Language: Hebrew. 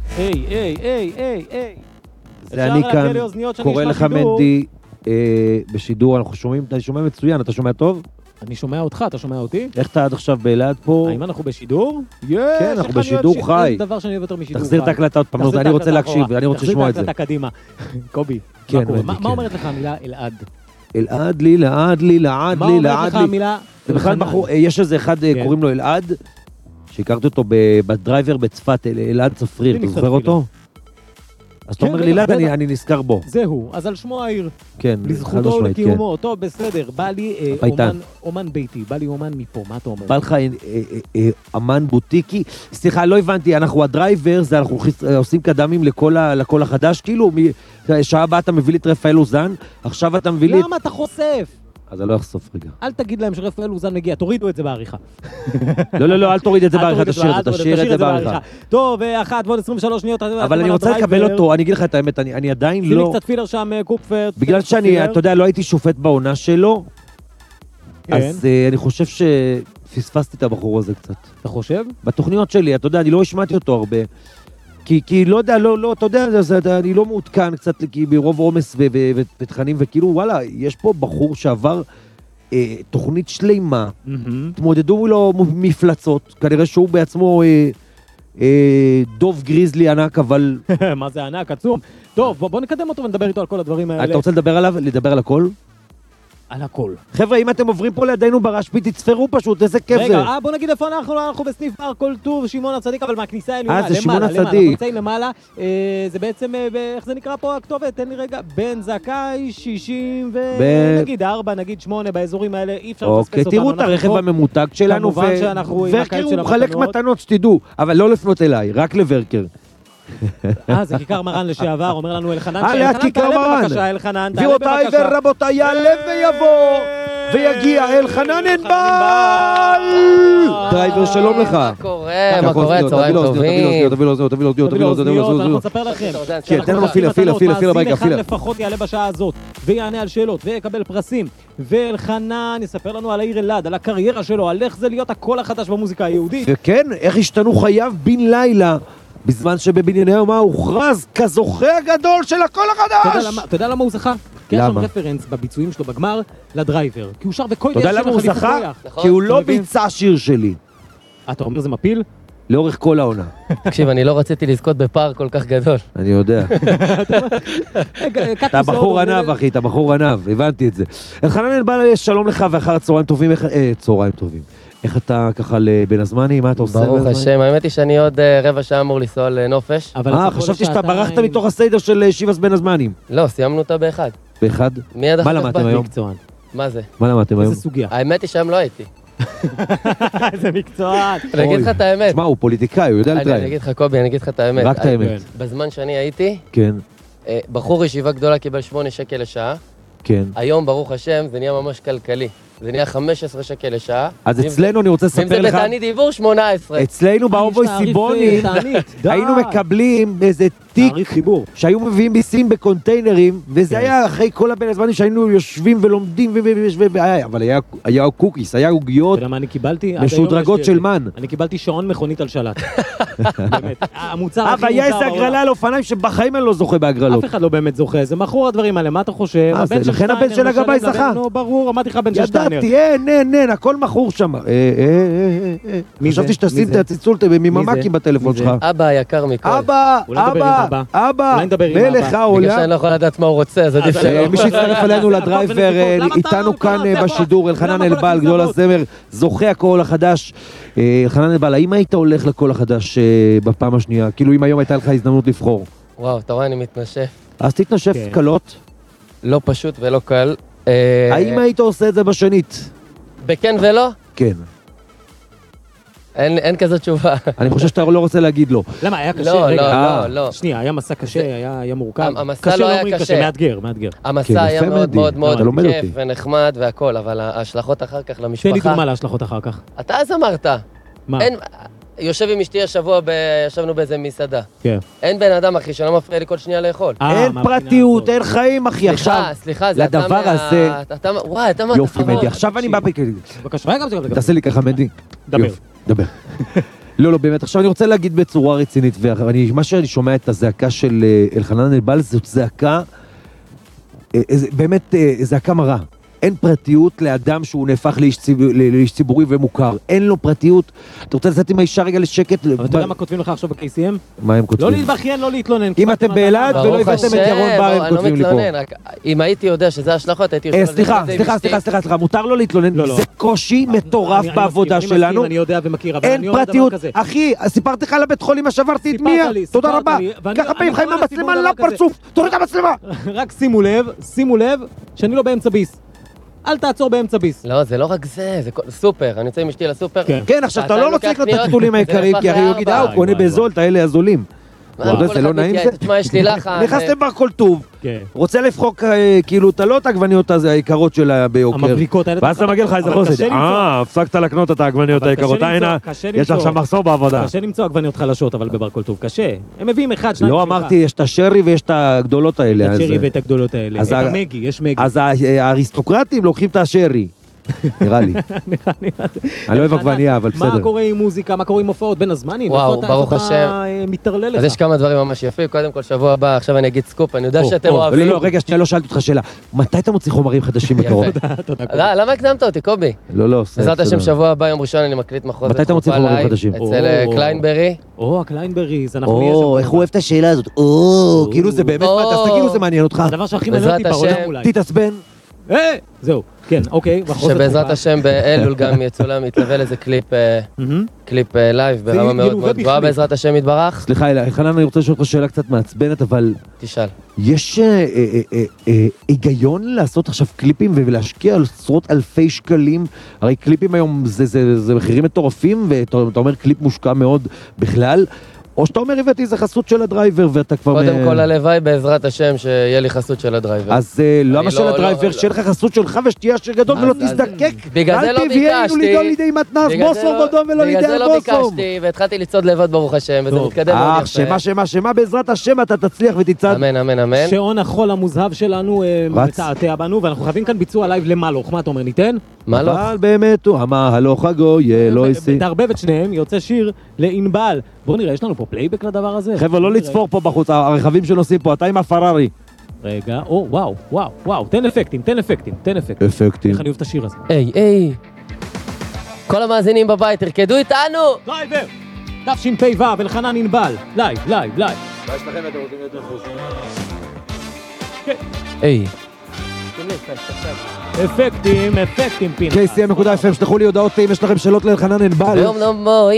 היי. זה אני כאן, קורא לך מנדי, בשידור אנחנו שומעים, אתה שומע מצוין, אתה שומע טוב? אני שומע אותך, אתה שומע אותי? איך אתה עד עכשיו באלעד פה? האם אנחנו בשידור? כן, אנחנו בשידור חי. אין דבר שאני אוהב יותר משידור חי. תחזיר את ההקלטה עוד פעם, אני רוצה להקשיב, אני רוצה לשמוע את זה. תחזיר את ההקלטה קדימה. קובי, מה אומרת לך המילה אלעד? אלעד לי, לעד לי, לעד לי, לעד לי. מה אומרת לך המילה? זה בכלל בחור, יש איזה אחד, קוראים לו אלעד, שהכרתי אותו בדרייבר בצפת, אלעד צפריר, אתה זוכר אותו? אז אתה אומר לי, אלעד, אני נזכר בו. זהו, אז על שמו העיר. כן, לזכותו ולקיומו, טוב, בסדר, בא לי אומן ביתי, בא לי אומן מפה, מה אתה אומר? בא לך אמן בוטיקי, סליחה, לא הבנתי, אנחנו הדרייבר, אנחנו עושים קדמים לכל החדש, כאילו, שעה הבאה אתה מביא לי את רפאל אוזן, עכשיו אתה מביא לי... למה אתה חושף? אז אני לא אחשוף רגע. אל תגיד להם שרפאל אוזן מגיע, תורידו את זה בעריכה. לא, אל תוריד את זה בעריכה, תשאיר את זה בעריכה. טוב, 1 ועוד 23 שניות. אבל אני רוצה לקבל אותו, אני אגיד לך את האמת, אני עדיין לא... שימי קצת פילר שם, קופפר. בגלל שאני, אתה יודע, לא הייתי שופט בעונה שלו, אז אני חושב שפספסתי את הבחור הזה קצת. אתה חושב? בתוכניות שלי, אתה יודע, אני לא השמעתי אותו הרבה. כי לא יודע, לא, אתה יודע, אני לא מעודכן קצת, כי ברוב עומס ותכנים, וכאילו, וואלה, יש פה בחור שעבר תוכנית שלימה, תמודדו לו מפלצות, כנראה שהוא בעצמו דוב גריזלי ענק, אבל... מה זה ענק, עצום? טוב, בוא נקדם אותו ונדבר איתו על כל הדברים האלה. אתה רוצה לדבר עליו? לדבר על הכל? על הכל. חבר'ה, אם אתם עוברים פה לידינו ברשפי, תצפרו פשוט, איזה כיף זה. רגע, בוא נגיד איפה אנחנו בסניף בר כל טוב, שמעון הצדיק, אבל מהכניסה העליונה, זה שמעון הצדיק. אנחנו נמצאים למעלה, זה בעצם, איך זה נקרא פה הכתובת? תן לי רגע, בן זכאי, 60 נגיד 4, נגיד 8, באזורים האלה, אי אפשר לפספס אותנו. תראו את הרכב הממותג שלנו, כמובן שאנחנו עם ורקר הוא מחלק מתנות, שתדעו, אבל לא לפנות אליי, רק לוורקר. זה כיכר מרן לשעבר, אומר לנו אלחנן, תעלה בבקשה, גבירותיי ורבותיי, יעלה ויבוא ויגיע אלחנן ענבל. דרייבר, שלום לך. מה קורה, צהריים טובים. תביא לו אוזניות, אנחנו נספר לכם כן, תן לנו פילה בייקה, אחד לפחות יעלה בשעה הזאת ויענה על שאלות ויקבל פרסים, ואלחנן יספר לנו על העיר אלעד, על הקריירה שלו, על איך זה להיות הקול החדש במוזיקה היהודית, וכן, איך השתנו חייו בן לילה בזמן שבבנייני האומה הוכרז כזוכה הגדול של הקול החדש. אתה יודע למה הוא זכה? כי יש שם רפרנס בביצועים שלו בגמר לדרייבר, כי הוא שר בכל דרך של החליפות ריח. אתה יודע למה הוא זכה? כי הוא לא ביצע שיר שלי. אתה אומר זה מפיל? לאורך כל העונה. תקשיב, אני לא רציתי לזכות בפער כל כך גדול. אני יודע. אתה בחור ענב, אחי, אתה בחור ענב, הבנתי את זה. אלחנן ענבל, שלום לך ואחר צהריים טובים. צהריים טובים. איך אתה ככה לבין הזמנים? מה אתה עושה? ברוך השם, האמת היא שאני עוד רבע שעה אמור לנסוע לנופש. חשבתי שאתה ברחת מתוך הסדר של שיבס בין הזמנים. לא, סיימנו אותה באחד. באחד? מה למדתם היום? מה זה? מה למדתם היום? איזה סוגיה? האמת היא שהיום לא הייתי. איזה מקצוען. אני אגיד לך את האמת. שמע, הוא פוליטיקאי, הוא יודע לתאר. אני אגיד לך, קובי, אני אגיד לך את האמת. רק את האמת. בזמן שאני הייתי, כן. בחור ישיבה גדולה קיבל 8 שקל לשעה. כן. היום, ברוך השם, זה נהיה ממש כלכלי. זה נהיה 15 שקל לשעה. אז אצלנו אני רוצה לספר לך... אם זה בתענית דיבור, 18. אצלנו באובוי סיבוני, היינו מקבלים איזה תיק שהיו מביאים מסים בקונטיינרים, וזה היה אחרי כל הבין הזמנים שהיינו יושבים ולומדים, אבל היה קוקיס, היה עוגיות משודרגות של מן. אני קיבלתי שעון מכונית על שלט. באמת. המוצר הכי מוצר אבל היה איזה הגרלה על אופניים שבחיים אני לא זוכה בהגרלות. אף אחד לא באמת זוכה, זה מכור הדברים האלה, מה אתה חושב? לכן הבן של הגבאי זכה. ברור, אמרתי לך בן של שטיינר. אין, הכל מכור שם. חשבתי שתשים את הציצול מממקים בטלפון שלך. אבא היקר מכל. אבא, מלך העולם. בגלל שאני לא יכול לדעת מה הוא רוצה, אז עדיף שלא. מי שהצטרף אלינו לדרייבר, איתנו כאן בשידור, אלחנן ענבל, גדול הזמר, זוכה הקול החדש. אלחנן ענבל, האם היית הולך לקול החדש בפעם השנייה? כאילו אם היום הייתה לך הזדמנות לבחור. וואו, אתה רואה, אני מתנשף. אז תתנשף קלות. לא פשוט ולא קל. האם היית עושה את זה בשנית? בכן ולא? כן. אין כזו תשובה. אני חושב שאתה לא רוצה להגיד לו. למה, היה קשה? לא. שנייה, היה מסע קשה, היה מורכב. המסע לא היה קשה. מאתגר. המסע היה מאוד מאוד מאוד כיף ונחמד והכל, אבל ההשלכות אחר כך למשפחה... תן לי דוגמה להשלכות אחר כך. אתה אז אמרת. מה? יושב עם אשתי השבוע, ישבנו באיזה מסעדה. כן. אין בן אדם, אחי, שלא מפריע לי כל שנייה לאכול. אין פרטיות, אין חיים, אחי, עכשיו. סליחה, זה אתה לדבר הזה... וואי, אתה מה... יופי, מדי, עכשיו אני בא... בבקשה, רגע, תעשה לי ככה, מדי. דבר. לא, באמת. עכשיו אני רוצה להגיד בצורה רצינית, ומה שאני שומע את הזעקה של אלחנן אלבל, זאת זעקה, באמת זעקה מרה. אין פרטיות לאדם שהוא נהפך לאיש ציבורי ומוכר. אין לו פרטיות. אתה רוצה לצאת עם האישה רגע לשקט? אבל אתה יודע מה כותבים לך עכשיו ב-KCM? מה הם כותבים? לא להתבכיין, לא להתלונן. אם אתם באלעד ולא הבאתם את ירון בר, הם כותבים לי פה. אם הייתי יודע שזה השלכות, הייתי סליחה, מותר לו להתלונן. זה קושי מטורף בעבודה שלנו. אני יודע ומכיר, אבל אין פרטיות. אחי, סיפרתי לך על הבית חולים מה שעברתי את מיה. תודה רבה. ככה פעמים חיים המצלמה לפרצוף. תוריד את המצלמה. רק שימו לב שאני לא באמצע ביס. אל תעצור באמצע ביס. לא, זה לא רק זה, זה סופר. אני יוצא עם אשתי לסופר. כן, עכשיו אתה לא רוצה לקנות את הטיטולים העיקריים, כי הרי הוא יגיד, הוא קונה בזול, את האלה הזולים. זה לא נעים זה? תשמע, יש לי לחץ. נכנסתם בר כל טוב, רוצה לבחור כאילו את הלוט העגבניות היקרות שלה ביוקר. המבריקות האלה. ואז אתה מגיע לך איזה חוסד. הפסקת לקנות את העגבניות היקרות. הנה, יש לך שם מחסור בעבודה. קשה למצוא עגבניות חלשות, אבל בבר כל טוב. קשה. הם מביאים אחד, שניים. לא אמרתי, יש את השרי ויש את הגדולות האלה. את השרי ואת הגדולות האלה. את המגי, יש מגי. אז האריסטוקרטים לוקחים את השרי. נראה לי. אני לא אוהב עגבנייה, אבל בסדר. מה קורה עם מוזיקה, מה קורה עם הופעות בין הזמנים? וואו, ברוך השם. מתערלל לך. אז יש כמה דברים ממש יפים. קודם כל, שבוע הבא, עכשיו אני אגיד סקופ, אני יודע שאתם אוהבים. לא, רגע, לא שאלתי אותך שאלה. מתי אתה מוציא חומרים חדשים בקרוב? למה הקדמת אותי, קובי? לא, בעזרת השם, שבוע הבא, יום ראשון, אני מקליט מחוז מתי אתה מוציא חומרים חדשים? אצל קליינברי. הקליינבריז, אנחנו נהיה שם. איך הוא אוהב את השאלה הזאת? כאילו זה באמת, כאילו זה מעניין אותך. הדבר שהכי מעניין אותי בעולם אולי. תתעצבן. זהו, כן, אוקיי. שבעזרת השם באלול גם יצולם, יתלווה לזה קליפ לייב ברמה מאוד מאוד גבוהה, בעזרת השם יתברך. סליחה, אלחנן, אני רוצה לשאול אותך שאלה קצת מעצבנת, אבל... תשאל. יש היגיון לעשות עכשיו קליפים ולהשקיע על עשרות אלפי שקלים? הרי קליפים היום זה מחירים מטורפים, ואתה אומר קליפ מושקע מאוד בכלל. או שאתה אומר, הבאתי איזה חסות של הדרייבר, ואתה כבר... קודם כל הלוואי בעזרת השם שיהיה לי חסות של הדרייבר. אז למה של הדרייבר? שיהיה לך חסות שלך ושתהיה אשר גדול ולא תזדקק? בגלל זה לא ביקשתי. לידון לידי מתנס, בוסום בודום ולא לידי בגלל זה לא ביקשתי, והתחלתי לצעוד לבד ברוך השם, וזה מתקדם מאוד יפה. שמה בעזרת השם אתה תצליח ותצעד. אמן, אמן, אמן. שעון החול המוזהב שלנו מתעתע בנו, ואנחנו חייבים כאן ביצוע לייב למלוך. מה אתה אומר, ניתן? מלוך? אבל באמת הוא אמר, הלוך הגוי, אלוהי סי. תערבב את שניהם, יוצא שיר לענבל. בואו נראה, יש לנו פה פלייבק לדבר הזה. חבר'ה, לא לצפור פה בחוץ, הרכבים שנוסעים פה, אתה עם הפרארי. רגע, וואו, תן אפקטים. אפקטים. איך אני אוהב את השיר הזה. היי. כל המאזינים בבית, תרקדו איתנו! דרייבר! תשפ"ו, אלחנן ענבל. לייב. מה יש לכם, אתם רוצים להיות מחוסים? היי. אפקטים, פינה. KCM.FM, שתלכו לי הודעות אם יש לכם שאלות לאלחנן ענבל. ביום נאמו,